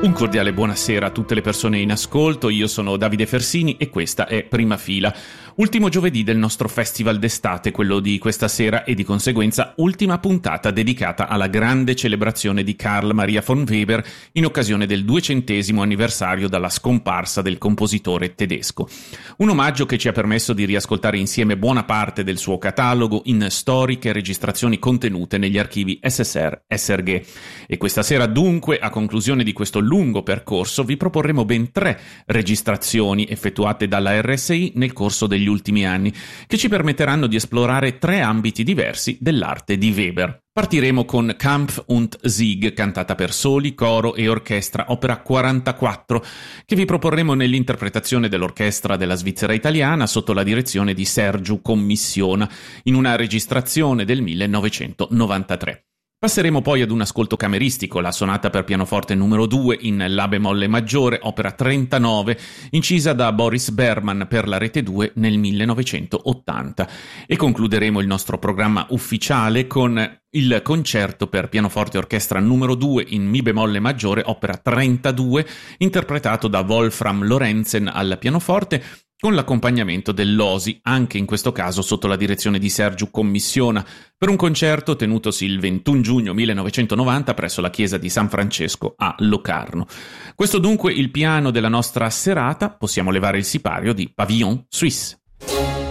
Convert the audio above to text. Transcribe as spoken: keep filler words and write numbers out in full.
Un cordiale buonasera a tutte le persone in ascolto, io sono Davide Fersini e questa è Prima Fila. Ultimo giovedì del nostro festival d'estate, quello di questa sera, e di conseguenza ultima puntata dedicata alla grande celebrazione di Carl Maria von Weber in occasione del duecentesimo anniversario dalla scomparsa del compositore tedesco. Un omaggio che ci ha permesso di riascoltare insieme buona parte del suo catalogo in storiche registrazioni contenute negli archivi S S R S R G. E questa sera dunque, a conclusione di questo lungo percorso, vi proporremo ben tre registrazioni effettuate dalla R S I nel corso degli ultimi anni, che ci permetteranno di esplorare tre ambiti diversi dell'arte di Weber. Partiremo con Kampf und Sieg, cantata per soli, coro e orchestra, opera quarantaquattro, che vi proporremo nell'interpretazione dell'orchestra della Svizzera italiana sotto la direzione di Sergiu Commissiona, in una registrazione del millenovecentonovantatré. Passeremo poi ad un ascolto cameristico, la sonata per pianoforte numero due in La bemolle maggiore, opera trentanove, incisa da Boris Berman per la Rete due nel millenovecentottanta. E concluderemo il nostro programma ufficiale con il concerto per pianoforte e orchestra numero due in Mi bemolle maggiore, opera trentadue, interpretato da Wolfram Lorenzen al pianoforte, con l'accompagnamento dell'Osi, anche in questo caso sotto la direzione di Sergiu Commissiona, per un concerto tenutosi il ventuno giugno millenovecentonovanta presso la chiesa di San Francesco a Locarno. Questo dunque il piano della nostra serata, possiamo levare il sipario di Pavillon Suisse.